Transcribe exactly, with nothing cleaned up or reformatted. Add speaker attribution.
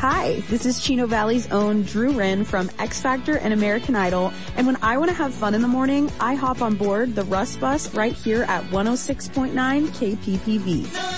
Speaker 1: Hi, this is Chino Valley's own Drew Wren from X Factor and American Idol, and when I want to have fun in the morning, I hop on board the Russ Bus right here at one oh six point nine K P P V.